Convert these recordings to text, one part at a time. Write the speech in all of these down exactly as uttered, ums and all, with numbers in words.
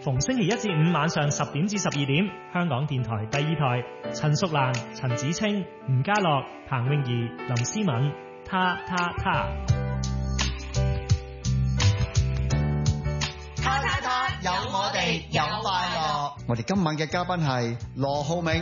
逢星期一至五晚上十點至十二點，香港電台第二台，陳淑蘭、陳子清、吳家樂、彭詠儀、林思敏，他他他， 他他他，有我哋有快樂。 我哋今晚嘅嘉賓係羅浩銘。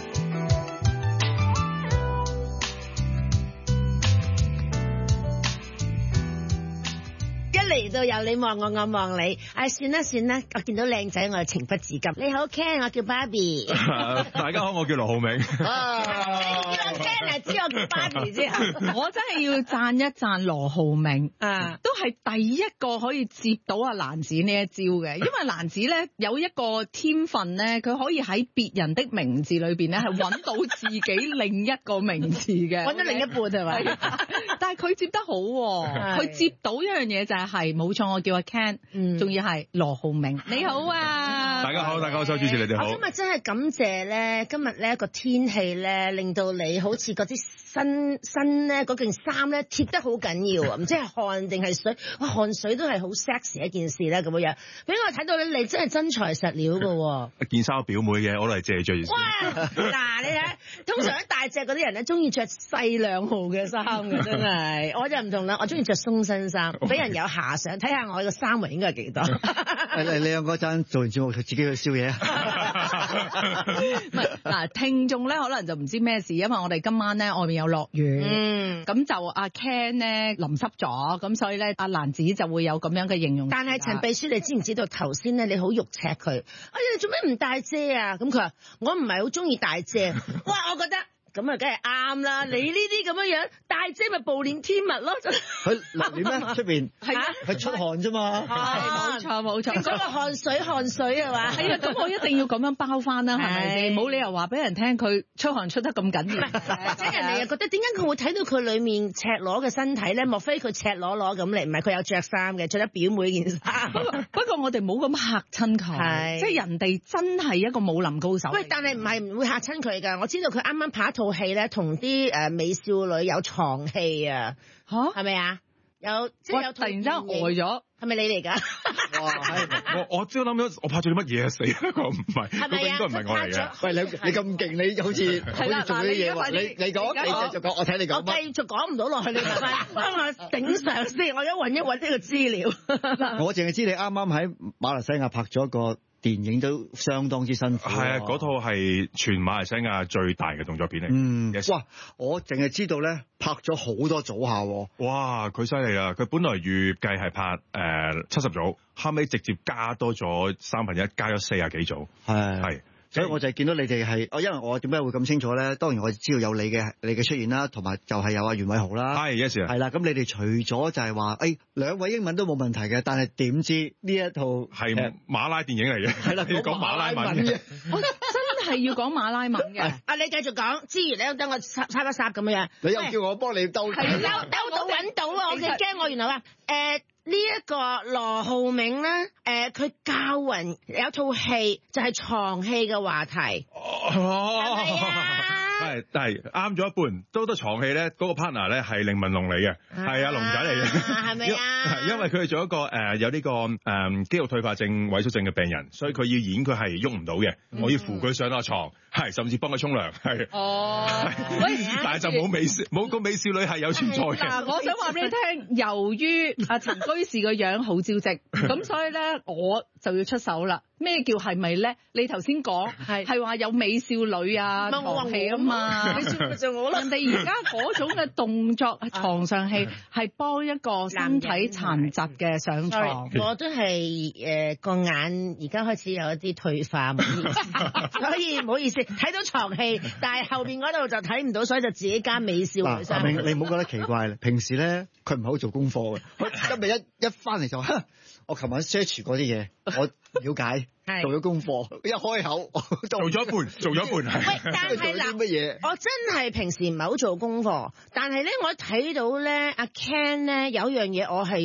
嚟到有你望我，我望你。唉，算啦算啦，我見到靚仔我就情不自禁。你好 Ken， 我叫 Barbie。 大家好，我叫羅浩銘。 啊，你叫我 Ken 啊，知我叫 Barbie 之後， 我真係要讚一讚羅浩銘啊， 都係第一個可以接到阿蘭子呢一招嘅，因為蘭子咧有一個天分咧，佢可以喺別人的名字裏邊咧係揾到自己另一個名字嘅， 揾到另一半係咪？ 但係佢接得好喎，佢接到一樣嘢就係係冇錯，我叫阿 Ken， 仲要係羅浩銘。你好啊！ 大家好，大家好，周主持你哋好。 我今日真係感謝咧，今日呢個天氣咧，令到你好似嗰啲身身咧嗰件衫咧貼得好緊要啊！唔知係汗定係水，哇汗水都係好 sexy 一件事咧咁樣。俾我睇到咧，你真係真材實料㗎喎。 件衫表妹嘅，我都係借著住。 哇！嗱，你睇，通常一大隻嗰啲人咧，中意着細兩號嘅衫嘅，真係。我就唔同啦，我中意着鬆身衫，俾人有遐想，睇下我個衫圍應該係幾多。 你你兩個陣做完節目，佢自己去宵夜啊？ 唔係嗱，聽眾咧可能就唔知咩事，因為我哋今晚咧外面有落雨，嗯，咁就阿 Ken 咧淋濕咗，咁所以咧阿蘭子就會有咁樣嘅形容。 但係陳秘書，你知唔知道頭先咧你好肉赤佢？哎呀，你做咩唔帶遮啊？咁佢話我唔係好中意帶遮。哇，我覺得。咁啊，梗係啱啦！你呢啲咁樣樣帶遮咪暴殄天物咯！ 佢落點咩？出邊係啊，佢出汗啫嘛。 係冇錯冇錯。 你講個汗水汗水係嘛？ 係啊，咁我一定要咁樣包翻啦，係咪先？冇理由話俾人聽佢出汗出得咁緊要。 或者人哋又覺得點解佢會睇到佢裡面赤裸嘅身體咧？莫非佢赤裸裸咁嚟？唔係，佢有着衫嘅，着得表妹件衫。 不過不過我哋冇咁嚇親佢，即係人哋真係一個武林高手。 喂，但係唔係唔會嚇親佢㗎？我知道佢啱啱拍一套戲咧，同啲誒美少女有床戲啊，嚇係咪啊？有即係有突然之間呆咗， 係咪你嚟㗎？ 哇！我我即係諗咗，我拍咗啲乜嘢啊？死啦！我唔係， 係咪啊？ 應該唔係我嚟嘅。 喂，你你咁勁，你好似好似做啲嘢喎。你你講，你繼續講，我睇你講。 我繼續講唔到落去，你慢慢幫我頂上先。我一揾一揾呢個資料。 我淨係知你啱啱喺馬來西亞拍咗個電影都相當之辛苦。 係啊，嗰套係全馬來西亞最大嘅動作片嚟。 嗯， yes. 哇！我淨係知道咧，拍咗好多組下。 哇！佢犀利啊！佢本來預計係拍誒七十組，後尾直接加多咗三分一，加咗四十幾組。 係係。 所以我就係見到你哋係，哦，因為我點解會咁清楚咧？當然我知道有你嘅你嘅出現啦，同埋就係有阿袁偉豪啦。 係 yes 啊。 係啦，咁你哋除咗就係話，誒兩位英文都冇問題嘅，但係點知呢一套係馬拉電影嚟嘅？ 係啦， 要講馬拉文嘅。 我真係要講馬拉文嘅。 啊，你繼續講，之餘咧等我插插一插咁樣。 你又叫我幫你兜？ 係兜兜到揾到啊！我嘅驚我原來話誒。呢一個羅浩銘咧，誒佢教人有套戲就係床戲嘅話題，係咪啊？ 係，但係啱咗一半，都得床戲咧，嗰個 partner 咧係凌文龍嚟嘅，係啊龍仔嚟嘅， 係咪啊？ 因為佢係做一個誒有呢個誒肌肉退化症、萎縮症嘅病人，所以佢要演佢係喐唔到嘅，我要扶佢上個床，係甚至幫佢沖涼，係。哦，但係就冇美少冇個美少女係有存在嘅。 嗱，我想話俾你聽，由於阿陳居士個樣好招積，咁所以咧我就要出手啦。咩叫係咪咧？你頭先講係係話有美少女啊床戲啊嘛，你算唔算我啦？人哋而家嗰種嘅動作床上戲係幫一個身體殘疾嘅上床。 我都係誒個眼而家開始有一啲退化，所以唔好意思睇到床戲，但係後邊嗰度就睇唔到，所以就自己加美少女上。 嗱，你唔好覺得奇怪啦。平時咧佢唔係好做功課嘅，今日一一翻嚟就哼，我琴晚 search 嗰啲嘢，我了解。做咗功課，一開口做咗一半，做咗一半係。 喂，但係嗱， 乜嘢？ 我真係平時唔係好做功課，但係咧，我睇到咧阿 Ken 咧有樣嘢，我係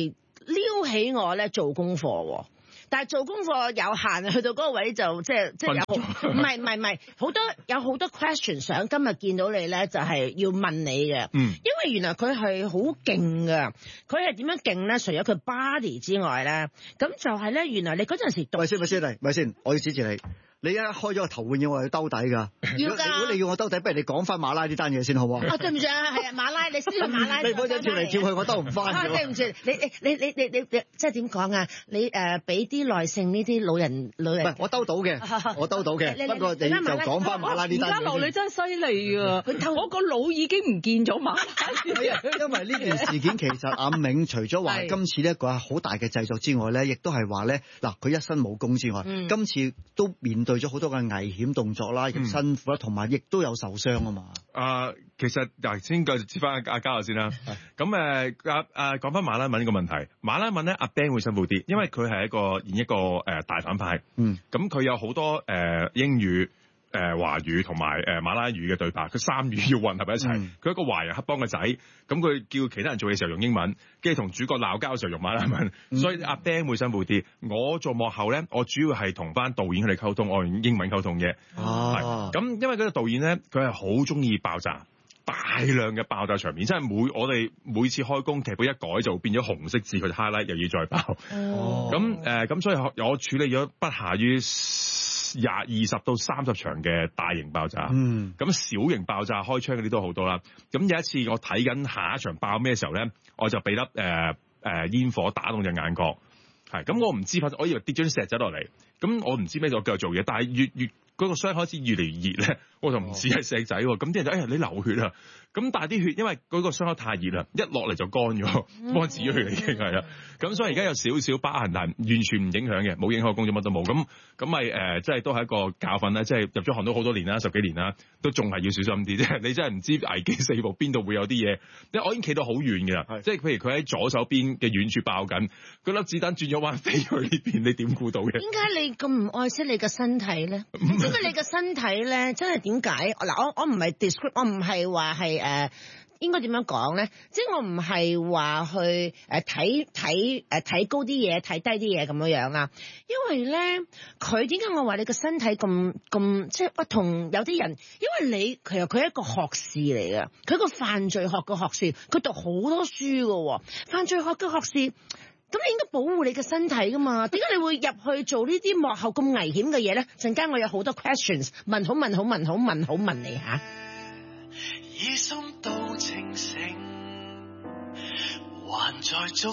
撩起我咧做功課喎。但係做功課有限，去到嗰個位就即係即係有，唔係唔係唔係好多有好多 question 想今日見到你咧，就係要問你嘅。嗯，因為原來佢係好勁㗎，佢係點樣勁咧？除咗佢 body 之外咧，咁就係咧，原來你嗰陣時讀。咪先咪先嚟，咪先，我要指住你。你一開咗個頭換嘢，我要兜底㗎。要㗎。如果你要我兜底，不如你講翻馬拉呢單嘢先好唔好？啊，對唔住啊，係啊，馬拉，你先去馬拉。你唔好再跳嚟跳去，我兜唔翻。啊，對唔住，你你你你你你即係點講啊？你誒俾啲耐性呢啲老人老人。唔係，我兜到嘅，我兜到嘅。不過你就講翻馬拉呢單嘢。而家樂你真係犀利啊！我個腦已經唔見咗馬拉。係啊，因為呢件事件其實阿銘除咗話今次呢一個好大嘅製作之外咧，亦都係話咧嗱，佢一身武功之外，今次都面對咗好多嘅危險動作啦，亦辛苦啦，同埋亦都有受傷啊嘛。啊、呃，其實嗱，先繼續接翻阿嘉樂先啦。咁誒，阿阿講翻馬拉文呢個問題，馬拉文咧阿 Ben 會辛苦啲，因為佢係一個演一個誒、呃、大反派。嗯。咁佢有好多誒、呃、英語、誒、呃、華語同埋誒馬拉語嘅對白，佢三語要混合一齊。佢、嗯、一個華人黑幫嘅仔，咁佢叫其他人做嘅時候用英文，跟住同主角鬧交嘅時候用馬拉文，嗯、所以阿 Ben 會辛苦啲。我做幕後咧，我主要係同翻導演佢哋溝通，我用英文溝通嘅。哦。咁因為嗰個導演咧，佢係好中意爆炸，大量嘅爆炸場面，即係每我哋每次開工劇本一改就變咗紅色字，佢就 highlight 又要再爆。哦。咁誒，咁、呃、所以我處理咗不下於廿二十到三十場嘅大型爆炸。嗯。咁小型爆炸開槍嗰啲都好多啦。咁有一次我睇緊下一場爆咩時候咧，我就俾粒誒誒煙火打到隻眼角。係。咁我唔知，我以為跌咗啲石仔落嚟。咁我唔知咩，我繼續做嘢，但係越越嗰、嗰個傷開始越嚟越熱咧，我就唔似係石仔喎。咁啲人就哎呀你流血啊！咁但係啲血因為嗰個傷口太熱啦，一落嚟就乾咗，幫止咗血已經係啦。咁所以而家有少少疤痕，但完全唔影響嘅，冇影響工作乜都冇。咁咁咪誒，即係都係一個教訓啦。即係入咗行都好多年啦，十幾年啦，都仲係要小心啲啫。你真係唔知危機四伏邊度會有啲嘢。因為我已經企到好遠嘅啦，即係譬如佢喺左手邊嘅遠處爆緊，嗰粒子彈轉咗彎飛去呢邊，你點估到嘅？點解你咁唔愛惜你嘅身體咧？因為你嘅身體咧，真係點解？嗱，我我唔係 describe，我唔係話係誒，應該點樣講咧？即係我唔係話去誒睇睇誒睇高啲嘢，睇低啲嘢咁樣樣啦。因為咧，佢點解我話你嘅身體咁咁，即係不同有啲人，因為你其實佢係一個學士嚟嘅，佢個犯罪學嘅學士，佢讀好多書嘅，犯罪學嘅學士。咁你應該保護你嘅身體噶嘛？點解你會入去做呢啲幕後咁危險嘅嘢咧？陣間我有好多 questions 問好問好問好問好問你吓。以心到清醒，還在做